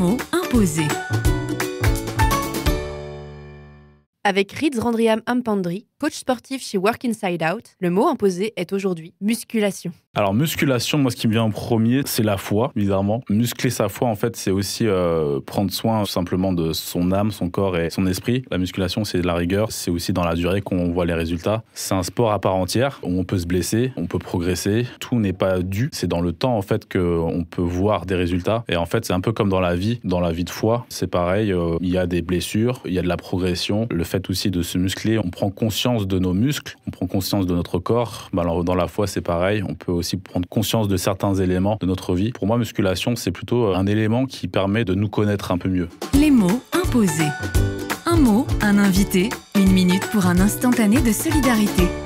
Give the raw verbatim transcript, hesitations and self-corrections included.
mot imposé. Avec Riz Randriam Ampandri, coach sportif chez Work Inside Out, le mot imposé est aujourd'hui musculation. Alors musculation, moi ce qui me vient en premier, c'est la foi, bizarrement. Muscler sa foi, en fait, c'est aussi euh, prendre soin tout simplement de son âme, son corps et son esprit. La musculation, c'est de la rigueur, c'est aussi dans la durée qu'on voit les résultats. C'est un sport à part entière, où on peut se blesser, on peut progresser. Tout n'est pas dû, c'est dans le temps en fait qu'on peut voir des résultats. Et en fait, c'est un peu comme dans la vie, dans la vie de foi, c'est pareil, euh, il y a des blessures, il y a de la progression. Le fait aussi de se muscler, on prend conscience de nos muscles, on prend conscience de notre corps. Bah, alors, dans la foi, c'est pareil, on peut aussi prendre conscience de certains éléments de notre vie. Pour moi, musculation, c'est plutôt un élément qui permet de nous connaître un peu mieux. Les mots imposés. Un mot, un invité, une minute pour un instantané de solidarité.